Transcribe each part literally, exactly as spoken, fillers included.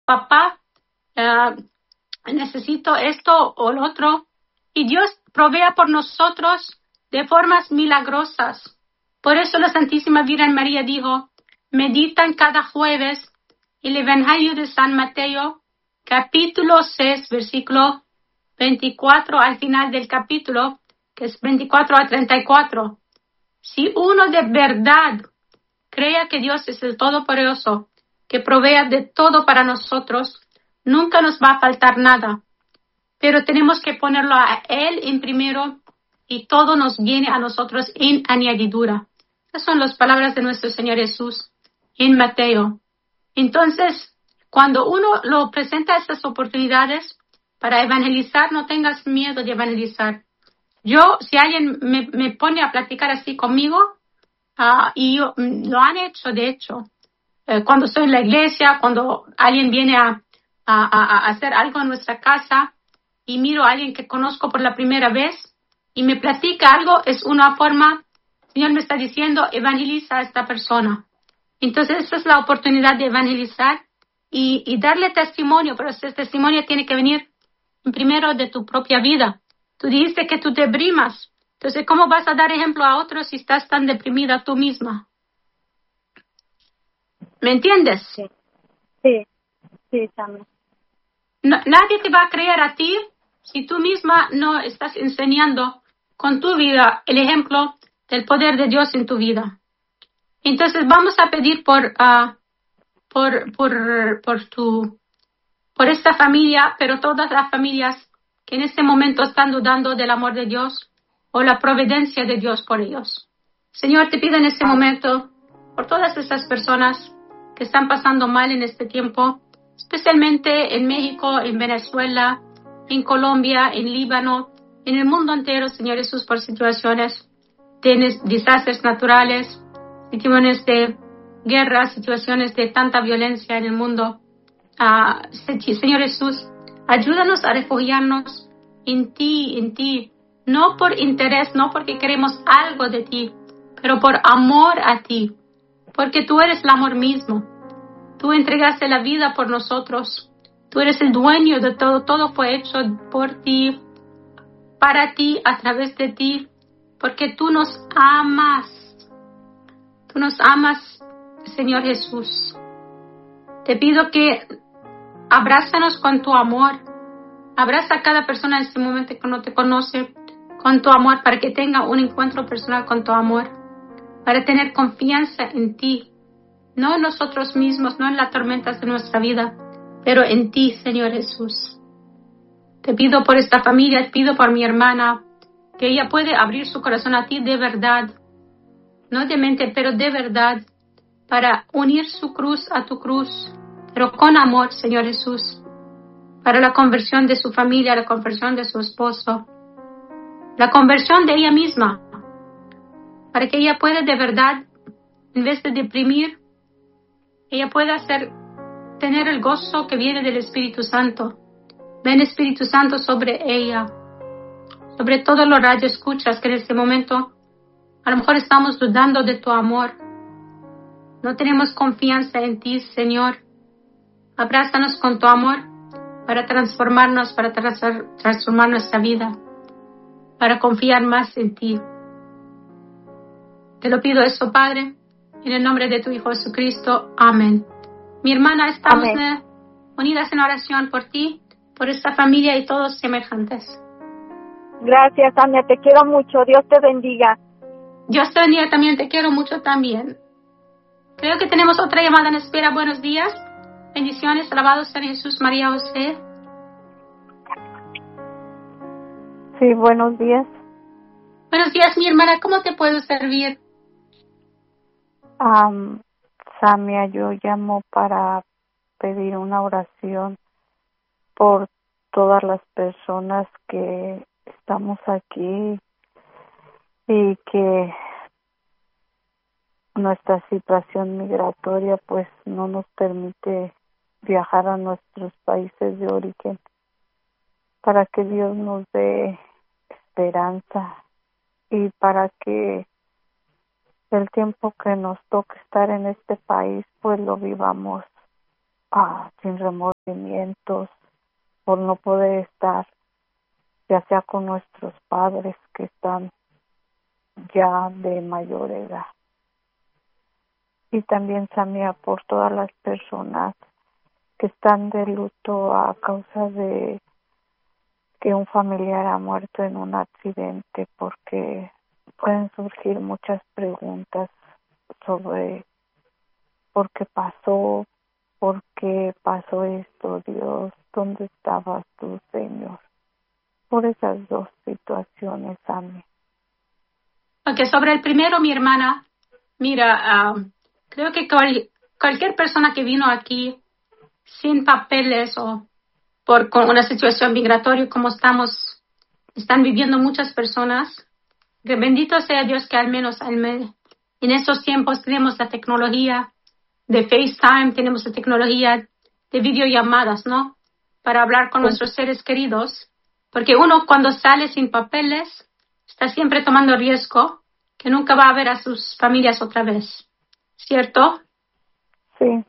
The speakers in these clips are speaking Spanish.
papá, uh, necesito esto o lo otro. Y Dios provea por nosotros de formas milagrosas. Por eso la Santísima Virgen María dijo, meditan cada jueves el Evangelio de San Mateo, capítulo seis, versículo veinticuatro al final del capítulo, que es veinticuatro a treinta y cuatro. Si uno de verdad crea que Dios es el Todopoderoso, que provea de todo para nosotros, nunca nos va a faltar nada. Pero tenemos que ponerlo a Él en primero y todo nos viene a nosotros en añadidura. Esas son las palabras de nuestro Señor Jesús en Mateo. Entonces, cuando uno lo presenta estas oportunidades para evangelizar, no tengas miedo de evangelizar. Yo, si alguien me, me pone a platicar así conmigo, uh, y yo, lo han hecho, de hecho, eh, cuando estoy en la iglesia, cuando alguien viene a, a, a hacer algo en nuestra casa y miro a alguien que conozco por la primera vez y me platica algo, es una forma, el Señor me está diciendo, evangeliza a esta persona. Entonces, esa es la oportunidad de evangelizar y, y darle testimonio, pero ese testimonio tiene que venir primero de tu propia vida. Tú dijiste que tú te deprimas. Entonces, ¿cómo vas a dar ejemplo a otros si estás tan deprimida tú misma? ¿Me entiendes? Sí, sí, sí, también. No, nadie te va a creer a ti si tú misma no estás enseñando con tu vida el ejemplo del poder de Dios en tu vida. Entonces, vamos a pedir por, uh, por, por, por tu, por esta familia, pero todas las familias que en este momento están dudando del amor de Dios o la providencia de Dios por ellos. Señor, te pido en este momento por todas esas personas que están pasando mal en este tiempo, especialmente en México, en Venezuela, en Colombia, en Líbano, en el mundo entero, Señor Jesús, por situaciones de desastres naturales, situaciones de guerra, situaciones de tanta violencia en el mundo. Uh, Señor Jesús, ayúdanos a refugiarnos en ti, en ti, no por interés, no porque queremos algo de ti, pero por amor a ti, porque tú eres el amor mismo. Tú entregaste la vida por nosotros. Tú eres el dueño de todo. Todo fue hecho por ti, para ti, a través de ti, porque tú nos amas. Tú nos amas, Señor Jesús. Te pido que abrázanos con tu amor. Abraza a cada persona en este momento que no te conoce con tu amor, para que tenga un encuentro personal con tu amor, para tener confianza en ti, no en nosotros mismos, no en las tormentas de nuestra vida, pero en ti, Señor Jesús. Te pido por esta familia, te pido por mi hermana, que ella puede abrir su corazón a ti de verdad, no de mente, pero de verdad, para unir su cruz a tu cruz, pero con amor, Señor Jesús, para la conversión de su familia, la conversión de su esposo, la conversión de ella misma, para que ella pueda de verdad, en vez de deprimir, ella pueda hacer, tener el gozo que viene del Espíritu Santo. Ven, Espíritu Santo, sobre ella, sobre todos los radioescuchas que en este momento a lo mejor estamos dudando de tu amor. No tenemos confianza en ti, Señor. Abrázanos con tu amor para transformarnos, para tra- transformar nuestra vida, para confiar más en ti. Te lo pido eso, Padre, en el nombre de tu Hijo Jesucristo. Amén. Mi hermana, estamos Amén. unidas en oración por ti, por esta familia y todos semejantes. Gracias, Tania, te quiero mucho. Dios te bendiga. Dios te bendiga también, te quiero mucho también. Creo que tenemos otra llamada en espera. Buenos días. Bendiciones, alabados sean Jesús, María, José. Sí, buenos días. Buenos días, mi hermana, ¿cómo te puedo servir? Um, Samia, yo llamo para pedir una oración por todas las personas que estamos aquí y que nuestra situación migratoria pues no nos permite viajar a nuestros países de origen, para que Dios nos dé esperanza y para que el tiempo que nos toque estar en este país pues lo vivamos ah, sin remordimientos por no poder estar, ya sea con nuestros padres que están ya de mayor edad. Y también, Samia, por todas las personas que están de luto a causa de que un familiar ha muerto en un accidente, porque pueden surgir muchas preguntas sobre por qué pasó, por qué pasó esto, Dios, ¿dónde estabas tú, Señor? Por esas dos situaciones, Samia. Porque sobre el primero, mi hermana, mira, uh, creo que cual, cualquier persona que vino aquí sin papeles o por con una situación migratoria como estamos, están viviendo muchas personas, que bendito sea Dios que al menos en estos tiempos tenemos la tecnología de FaceTime, tenemos la tecnología de videollamadas, ¿no? Para hablar con sí. nuestros seres queridos, porque uno cuando sale sin papeles está siempre tomando riesgo que nunca va a ver a sus familias otra vez, ¿cierto? Sí.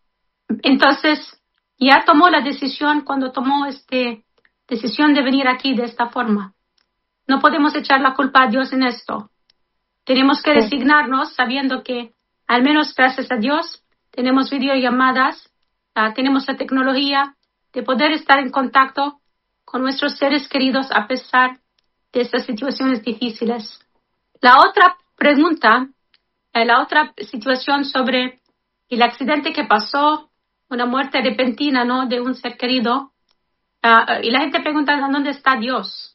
Entonces, ya tomó la decisión cuando tomó este decisión de venir aquí de esta forma. No podemos echar la culpa a Dios en esto. Tenemos que sí. resignarnos sabiendo que, al menos gracias a Dios, tenemos videollamadas, uh, tenemos la tecnología de poder estar en contacto con nuestros seres queridos a pesar de estas situaciones difíciles. La otra pregunta, eh, la otra situación sobre el accidente que pasó, una muerte repentina, ¿no?, de un ser querido, uh, y la gente pregunta, ¿a dónde está Dios?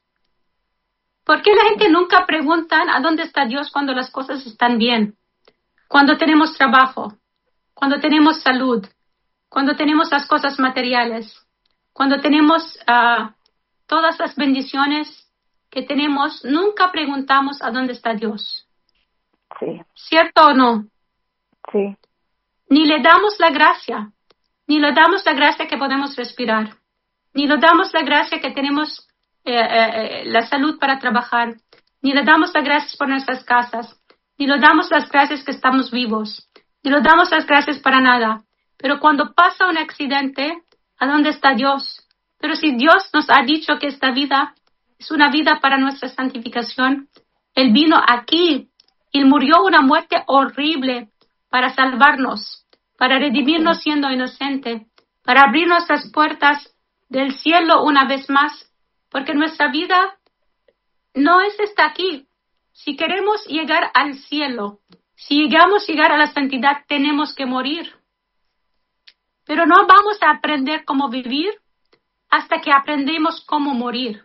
¿Por qué la gente nunca pregunta a dónde está Dios cuando las cosas están bien? Cuando tenemos trabajo, cuando tenemos salud, cuando tenemos las cosas materiales, cuando tenemos uh, todas las bendiciones que tenemos, nunca preguntamos a dónde está Dios. Sí. ¿Cierto o no? Sí. Ni le damos la gracia, ni le damos la gracia que podemos respirar, ni le damos la gracia que tenemos eh, eh, la salud para trabajar, ni le damos las gracias por nuestras casas, ni le damos las gracias que estamos vivos, ni le damos las gracias para nada. Pero cuando pasa un accidente, ¿a dónde está Dios? Pero si Dios nos ha dicho que esta vida es una vida para nuestra santificación, Él vino aquí y murió una muerte horrible para salvarnos, para redimirnos siendo inocente, para abrirnos las puertas del cielo una vez más, porque nuestra vida no es esta aquí. Si queremos llegar al cielo, si llegamos a llegar a la santidad, tenemos que morir. Pero no vamos a aprender cómo vivir hasta que aprendemos cómo morir.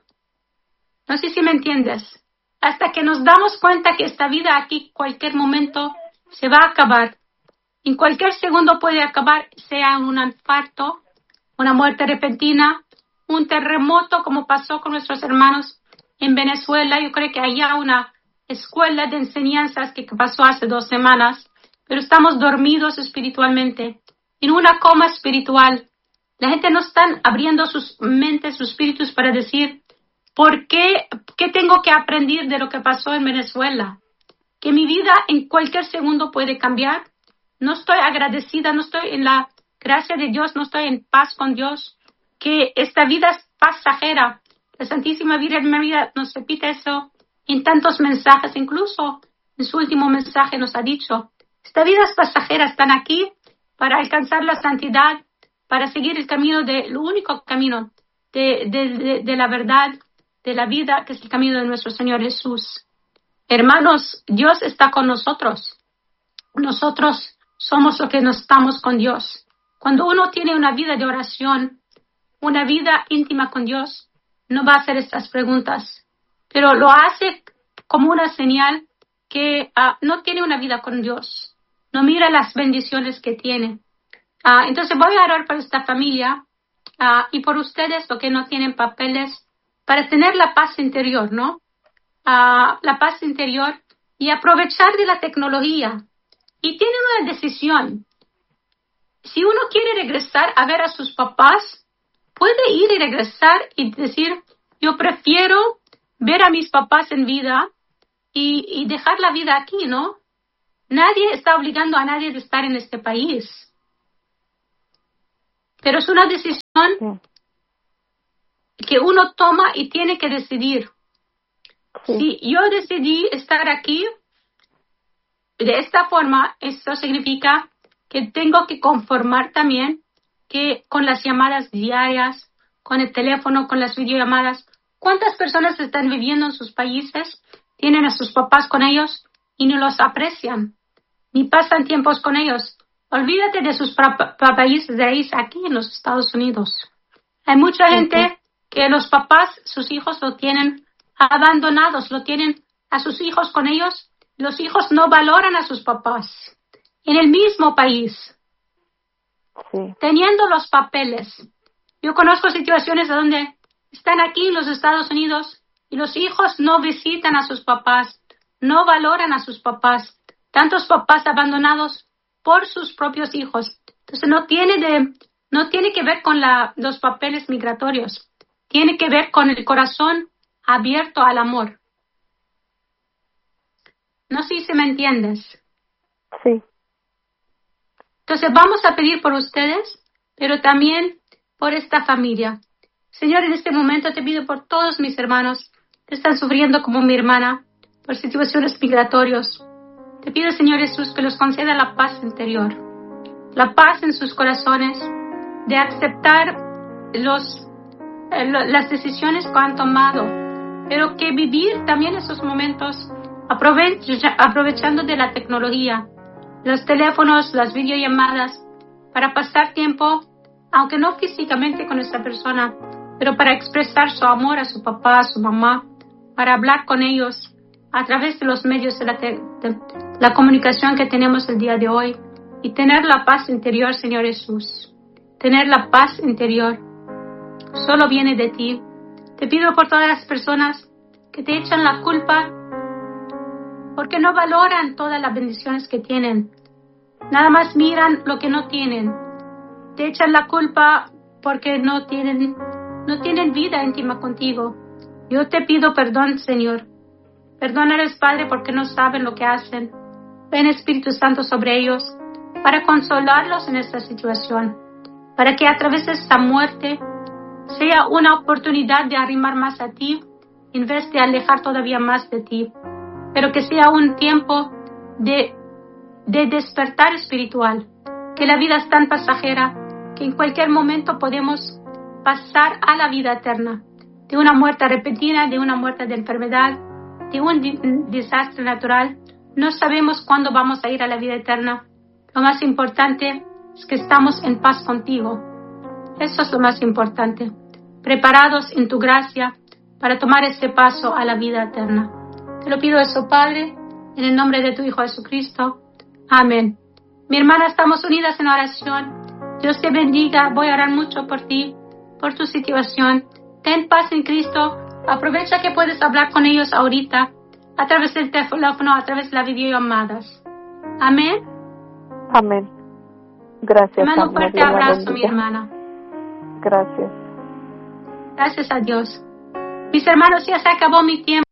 No sé si me entiendes. Hasta que nos damos cuenta que esta vida aquí, cualquier momento, se va a acabar. En cualquier segundo puede acabar, sea un infarto, una muerte repentina, un terremoto, como pasó con nuestros hermanos en Venezuela. Yo creo que hay una escuela de enseñanzas que pasó hace dos semanas, pero estamos dormidos espiritualmente, en una coma espiritual. La gente no está abriendo sus mentes, sus espíritus para decir, ¿por qué, qué tengo que aprender de lo que pasó en Venezuela? Que mi vida en cualquier segundo puede cambiar. No estoy agradecida, no estoy en la gracia de Dios, no estoy en paz con Dios, que esta vida es pasajera. La Santísima Virgen María nos repite eso en tantos mensajes, incluso en su último mensaje nos ha dicho, esta vida es pasajera, están aquí para alcanzar la santidad, para seguir el camino, de, el único camino de, de, de, de la verdad, de la vida, que es el camino de nuestro Señor Jesús. Hermanos, Dios está con nosotros. Nosotros somos los que no estamos con Dios. Cuando uno tiene una vida de oración, una vida íntima con Dios, no va a hacer estas preguntas, pero lo hace como una señal que uh, no tiene una vida con Dios, no mira las bendiciones que tiene. Uh, entonces voy a orar por esta familia uh, y por ustedes, los que no tienen papeles, para tener la paz interior, ¿no? Uh, la paz interior y aprovechar de la tecnología. Y tienen una decisión. Si uno quiere regresar a ver a sus papás, puede ir y regresar y decir, yo prefiero ver a mis papás en vida y, y dejar la vida aquí, ¿no? Nadie está obligando a nadie de estar en este país. pero es una decisión sí. que uno toma y tiene que decidir. Sí. Si yo decidí estar aquí de esta forma, esto significa que tengo que conformar también que con las llamadas diarias, con el teléfono, con las videollamadas. ¿Cuántas personas están viviendo en sus países, tienen a sus papás con ellos y no los aprecian, ni pasan tiempos con ellos? Olvídate de sus pra- pra- países de raíz aquí en los Estados Unidos. Hay mucha uh-huh. gente que los papás, sus hijos lo tienen abandonados, lo tienen a sus hijos con ellos. Los hijos no valoran a sus papás en el mismo país, sí. teniendo los papeles. Yo conozco situaciones donde están aquí en los Estados Unidos y los hijos no visitan a sus papás, no valoran a sus papás. Tantos papás abandonados por sus propios hijos. Entonces no tiene de, no tiene que ver con la, los papeles migratorios. Tiene que ver con el corazón abierto al amor. No sé si me entiendes. Sí. Entonces vamos a pedir por ustedes, pero también por esta familia. Señor, en este momento te pido por todos mis hermanos que están sufriendo como mi hermana, por situaciones migratorias. Te pido, Señor Jesús, que los conceda la paz interior, la paz en sus corazones, de aceptar los, eh, las decisiones que han tomado, pero que vivir también esos momentos aprovecha, aprovechando de la tecnología, los teléfonos, las videollamadas, para pasar tiempo, aunque no físicamente con esta persona, pero para expresar su amor a su papá, a su mamá, para hablar con ellos a través de los medios de la, te- de la comunicación que tenemos el día de hoy, y tener la paz interior, Señor Jesús. Tener la paz interior solo viene de ti. Te pido por todas las personas que te echan la culpa porque no valoran todas las bendiciones que tienen. Nada más miran lo que no tienen. Te echan la culpa porque no tienen, no tienen vida íntima contigo. Yo te pido perdón, Señor. Perdónales, Padre, porque no saben lo que hacen. Ven, Espíritu Santo, sobre ellos para consolarlos en esta situación, para que a través de esta muerte sea una oportunidad de arrimar más a ti en vez de alejar todavía más de ti, pero que sea un tiempo de, de despertar espiritual, que la vida es tan pasajera que en cualquier momento podemos pasar a la vida eterna, de una muerte repentina, de una muerte de enfermedad, de un di- desastre natural. No sabemos cuándo vamos a ir a la vida eterna. Lo más importante es que estamos en paz contigo. Eso es lo más importante. Preparados en tu gracia para tomar ese paso a la vida eterna. Te lo pido eso, Padre, en el nombre de tu Hijo Jesucristo. Amén. Mi hermana, estamos unidas en oración. Dios te bendiga. Voy a orar mucho por ti, por tu situación. Ten paz en Cristo. Aprovecha que puedes hablar con ellos ahorita, a través del teléfono, a través de las videollamadas. Amén. Amén. Gracias. Te mando un fuerte abrazo, mi hermana. Gracias. Gracias a Dios. Mis hermanos, ya se acabó mi tiempo.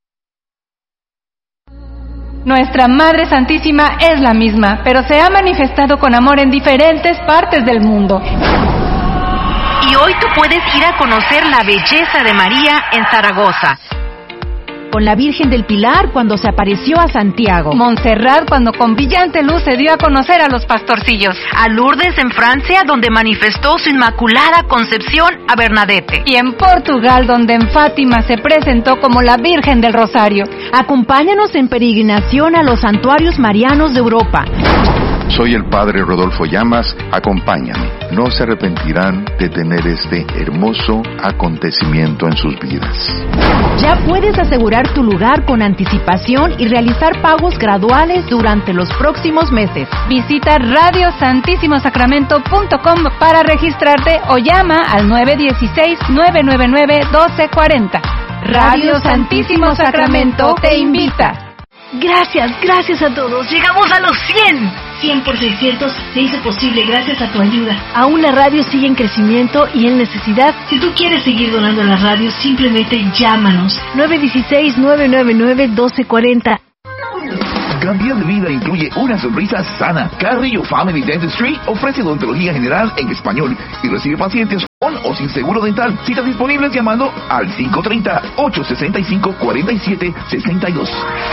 Nuestra Madre Santísima es la misma, pero se ha manifestado con amor en diferentes partes del mundo. Y hoy tú puedes ir a conocer la belleza de María en Zaragoza. Con la Virgen del Pilar cuando se apareció a Santiago. Montserrat cuando con brillante luz se dio a conocer a los pastorcillos. A Lourdes en Francia donde manifestó su inmaculada concepción a Bernadette. Y en Portugal donde en Fátima se presentó como la Virgen del Rosario. Acompáñanos en peregrinación a los santuarios marianos de Europa. Soy el Padre Rodolfo Llamas, acompáñame. No se arrepentirán de tener este hermoso acontecimiento en sus vidas. Ya puedes asegurar tu lugar con anticipación y realizar pagos graduales durante los próximos meses. Visita radio santísimo sacramento punto com para registrarte o llama al nueve uno seis, nueve nueve nueve, uno dos cuatro cero. Radio Santísimo Sacramento te invita. Gracias, gracias a todos. Llegamos a los cien. cien por seiscientos se hizo posible gracias a tu ayuda. Aún la radio sigue en crecimiento y en necesidad. Si tú quieres seguir donando a la radio, simplemente llámanos. nueve uno seis, nueve nueve nueve, uno dos cuatro cero. Cambiar de vida incluye una sonrisa sana. Carrillo Family Dentistry ofrece odontología general en español y recibe pacientes con o sin seguro dental. Citas disponibles llamando al cinco tres cero, ocho seis cinco, cuatro siete seis dos.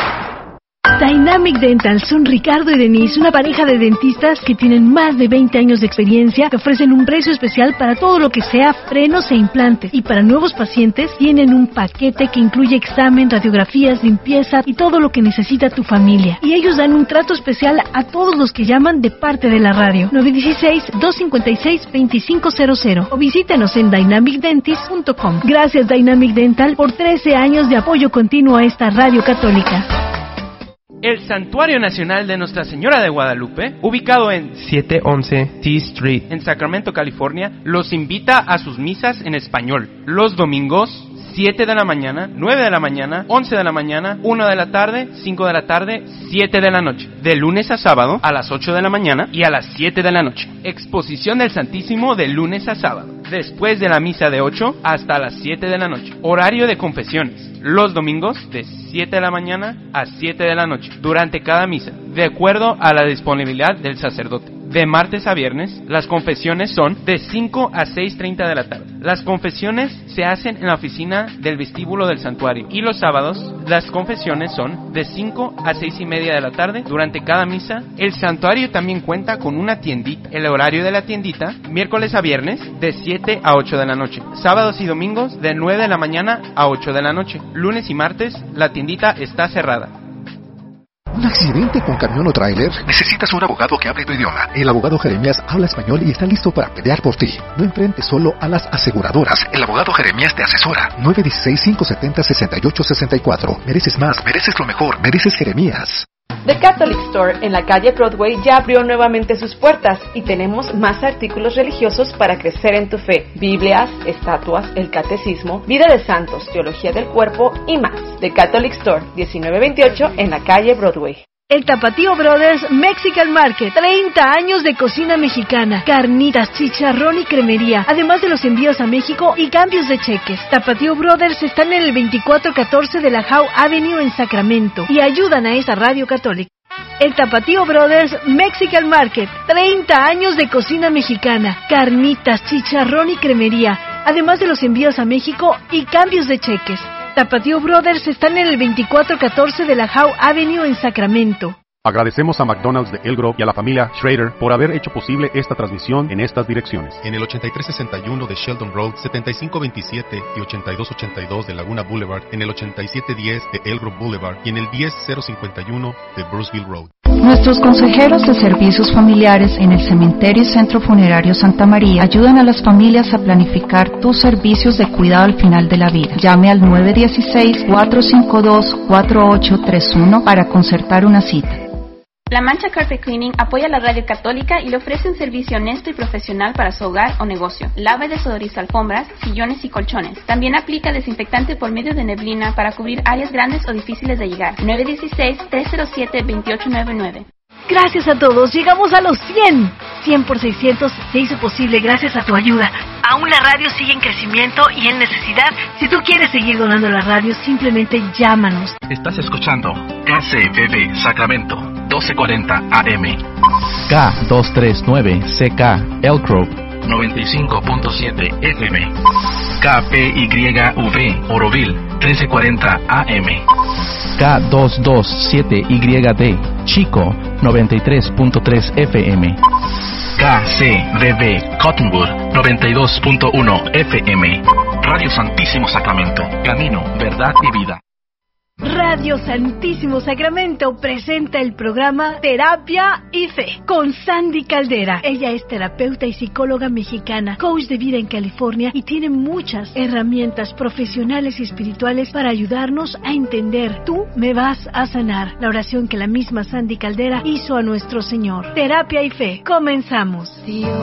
Dynamic Dental son Ricardo y Denise, una pareja de dentistas que tienen más de veinte años de experiencia, que ofrecen un precio especial para todo lo que sea frenos e implantes. Y para nuevos pacientes tienen un paquete que incluye examen, radiografías, limpieza y todo lo que necesita tu familia. Y ellos dan un trato especial a todos los que llaman de parte de la radio. nueve uno seis, dos cinco seis, dos cinco cero cero o visítanos en dynamic dentist punto com. Gracias Dynamic Dental por trece años de apoyo continuo a esta radio católica. El Santuario Nacional de Nuestra Señora de Guadalupe, ubicado en setecientos once T Street, en Sacramento, California, los invita a sus misas en español. Los domingos, siete de la mañana, nueve de la mañana, once de la mañana, una de la tarde, cinco de la tarde, siete de la noche. De lunes a sábado, a las ocho de la mañana y a las siete de la noche. Exposición del Santísimo de lunes a sábado. Después de la misa de ocho hasta las siete de la noche. Horario de confesiones. Los domingos de siete de la mañana a siete de la noche, durante cada misa, de acuerdo a la disponibilidad del sacerdote. De martes a viernes, las confesiones son de cinco a seis treinta de la tarde. Las confesiones se hacen en la oficina del vestíbulo del santuario. Y los sábados, las confesiones son de cinco a seis y media de la tarde, durante cada misa. El santuario también cuenta con una tiendita. El horario de la tiendita, miércoles a viernes, de siete a ocho de la noche. Sábados y domingos, de nueve de la mañana a ocho de la noche. Lunes y martes, la tiendita está cerrada. ¿Un accidente con camión o tráiler? Necesitas un abogado que hable tu idioma. El abogado Jeremías habla español y está listo para pelear por ti. No enfrentes solo a las aseguradoras. El abogado Jeremías te asesora. nueve uno seis, cinco siete cero, seis ocho seis cuatro. Mereces más. Mereces lo mejor. Mereces Jeremías. The Catholic Store en la calle Broadway ya abrió nuevamente sus puertas y tenemos más artículos religiosos para crecer en tu fe. Biblias, estatuas, el catecismo, vida de santos, teología del cuerpo y más. The Catholic Store, diecinueve veintiocho en la calle Broadway. El Tapatío Brothers Mexican Market, treinta años de cocina mexicana, carnitas, chicharrón y cremería, además de los envíos a México y cambios de cheques. Tapatío Brothers están en el veinticuatro catorce de la Howe Avenue en Sacramento y ayudan a esta radio católica. El Tapatío Brothers Mexican Market, treinta años de cocina mexicana, carnitas, chicharrón y cremería, además de los envíos a México y cambios de cheques. Tapatío Brothers están en el veinticuatro catorce de la Howe Avenue en Sacramento. Agradecemos a McDonald's de El Grove y a la familia Schrader por haber hecho posible esta transmisión en estas direcciones. En el ochenta y tres sesenta y uno de Sheldon Road, setenta y cinco veintisiete y ochenta y dos ochenta y dos de Laguna Boulevard, en el ochenta y siete diez de El Grove Boulevard y en el diez cero cincuenta y uno de Bruceville Road. Nuestros consejeros de servicios familiares en el Cementerio y Centro Funerario Santa María ayudan a las familias a planificar tus servicios de cuidado al final de la vida. Llame al nueve uno seis, cuatro cinco dos, cuatro ocho tres uno para concertar una cita. La Mancha Carpet Cleaning apoya la radio católica y le ofrece un servicio honesto y profesional para su hogar o negocio. Lava y desodoriza alfombras, sillones y colchones. También aplica desinfectante por medio de neblina para cubrir áreas grandes o difíciles de llegar. nueve uno seis, tres cero siete, dos ocho nueve nueve. Gracias a todos, llegamos a los cien. cien por seiscientos se hizo posible gracias a tu ayuda. Aún la radio sigue en crecimiento y en necesidad. Si tú quieres seguir donando la radio, simplemente llámanos. Estás escuchando K C B B Sacramento, doce cuarenta A M. K doscientos treinta y nueve C K Elk Grove, noventa y cinco punto siete F M. K P Y V Oroville, trece cuarenta A M. K doscientos veintisiete Y D Chico, noventa y tres punto tres F M. K C B B Cottonwood, noventa y dos punto uno F M. Radio Santísimo Sacramento, camino, verdad y vida. Radio Santísimo Sacramento presenta el programa Terapia y Fe con Sandy Caldera. Ella es terapeuta y psicóloga mexicana, coach de vida en California y tiene muchas herramientas profesionales y espirituales para ayudarnos a entender. Tú me vas a sanar. La oración que la misma Sandy Caldera hizo a nuestro Señor. Terapia y Fe. Comenzamos. Dios.